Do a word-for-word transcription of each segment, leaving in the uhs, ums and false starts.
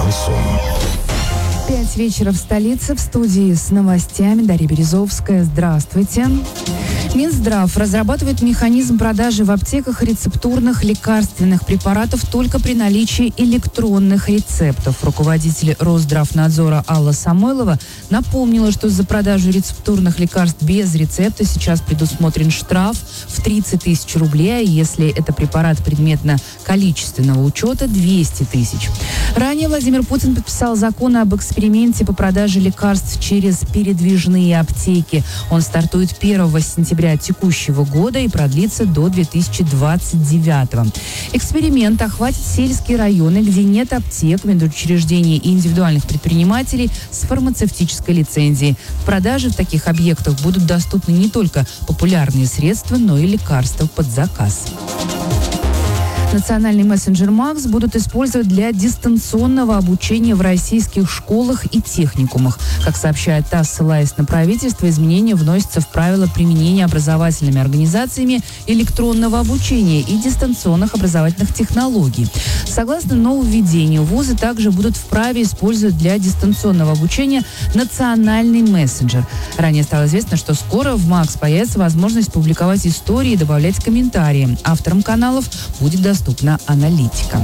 Шансон. Пять вечера в столице. В студии с новостями Дарья Березовская. Здравствуйте. Минздрав разрабатывает механизм продажи в аптеках рецептурных лекарственных препаратов только при наличии электронных рецептов. Руководитель Росздравнадзора Алла Самойлова напомнила, что за продажу рецептурных лекарств без рецепта сейчас предусмотрен штраф в тридцать тысяч рублей, а если это препарат предметно-количественного учета – двести тысяч. Ранее Владимир Путин подписал закон об эксперименте по продаже лекарств через передвижные аптеки. Он стартует первого сентября текущего года и продлится до две тысячи двадцать девятого. Эксперимент охватит сельские районы, где нет аптек, медучреждений и индивидуальных предпринимателей с фармацевтической лицензией. В продаже в таких объектах будут доступны не только популярные средства, но и лекарства под заказ. Национальный мессенджер «Макс» будут использовать для дистанционного обучения в российских школах и техникумах. Как сообщает ТАСС, ссылаясь на правительство, изменения вносятся в правила применения образовательными организациями электронного обучения и дистанционных образовательных технологий. Согласно нововведению, вузы также будут вправе использовать для дистанционного обучения национальный мессенджер. Ранее стало известно, что скоро в «Макс» появится возможность публиковать истории и добавлять комментарии. Авторам каналов будет доступно доступна аналитика.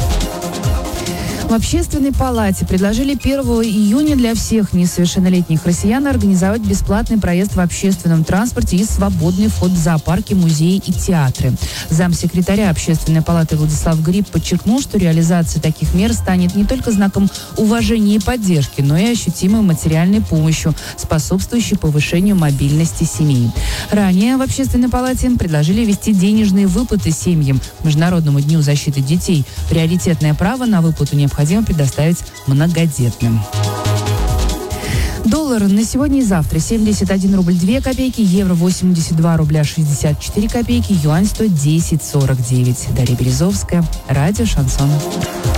В Общественной палате предложили первого июня для всех несовершеннолетних россиян организовать бесплатный проезд в общественном транспорте и свободный вход в зоопарки, музеи и театры. Замсекретаря Общественной палаты Владислав Гриб подчеркнул, что реализация таких мер станет не только знаком уважения и поддержки, но и ощутимой материальной помощью, способствующей повышению мобильности семей. Ранее в Общественной палате предложили ввести денежные выплаты семьям к Международному дню защиты детей. Приоритетное право на выплату необходимо необходимо предоставить многодетным. Доллар на сегодня и завтра семьдесят один рубль две копейки, евро восемьдесят два рубля шестьдесят четыре копейки, юань сто десять сорок девять. Дарья Березовская, радио «Шансон».